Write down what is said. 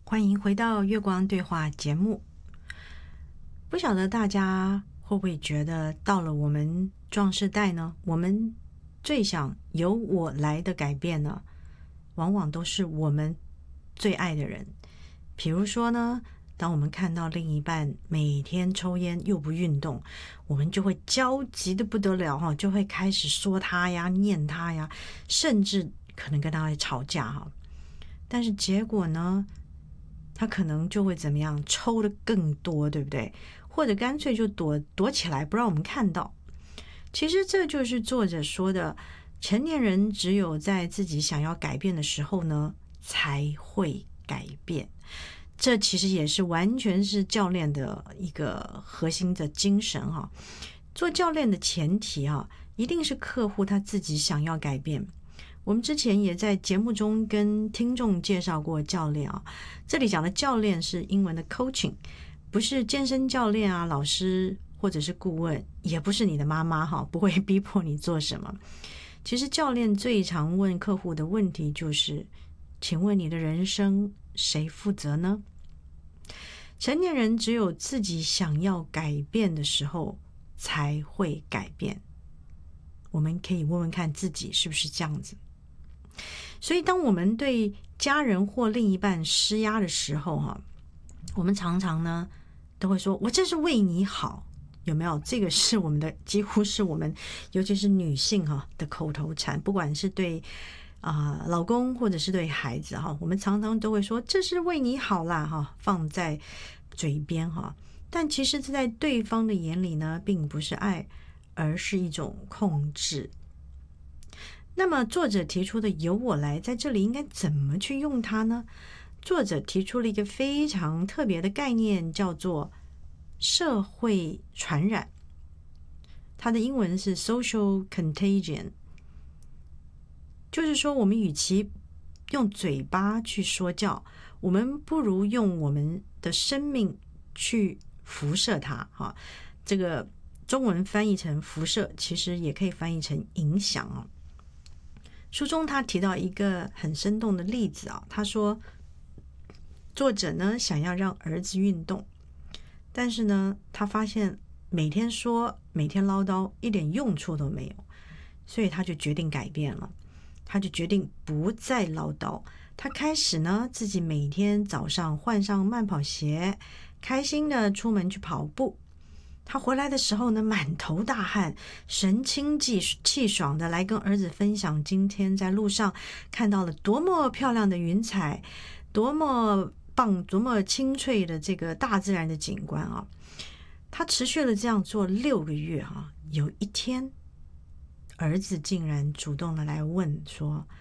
欢迎回到月光对话节目。不晓得大家会不会觉得到了我们壮世代呢，我们最想由我来的改变呢，往往都是我们最爱的人。比如说呢，当我们看到另一半每天抽烟又不运动，我们就会焦急的不得了，就会开始说他呀，念他呀，甚至可能跟他会吵架。但是结果呢，他可能就会怎么样，抽的更多，对不对？或者干脆就躲起来，不让我们看到。其实这就是作者说的，成年人只有在自己想要改变的时候呢，才会改变。这其实也是完全是教练的一个核心的精神。做教练的前提一定是客户他自己想要改变。我们之前也在节目中跟听众介绍过教练这里讲的教练是英文的 coaching， 不是健身教练老师或者是顾问，也不是你的妈妈不会逼迫你做什么。其实教练最常问客户的问题就是，请问你的人生谁负责呢？成年人只有自己想要改变的时候才会改变。我们可以问问看自己是不是这样子。所以当我们对家人或另一半施压的时候我们常常呢都会说，我这是为你好，有没有？这个是我们的，几乎是我们尤其是女性的口头禅，不管是对老公或者是对孩子我们常常都会说这是为你好啦放在嘴边但其实在对方的眼里呢，并不是爱，而是一种控制。那么作者提出的由我来，在这里应该怎么去用它呢？作者提出了一个非常特别的概念，叫做社会传染。它的英文是 social contagion， 就是说我们与其用嘴巴去说教，我们不如用我们的生命去辐射它这个中文翻译成辐射，其实也可以翻译成影响书中他提到一个很生动的例子他说作者呢想要让儿子运动，但是呢他发现每天说每天唠叨一点用处都没有，所以他就决定改变了。他就决定不再唠叨，他开始呢自己每天早上换上慢跑鞋，开心的出门去跑步。他回来的时候呢，满头大汗，神清气爽的来跟儿子分享今天在路上看到了多么漂亮的云彩，多么棒，多么清脆的这个大自然的景观他持续了这样做6个月有一天，儿子竟然主动的来问说，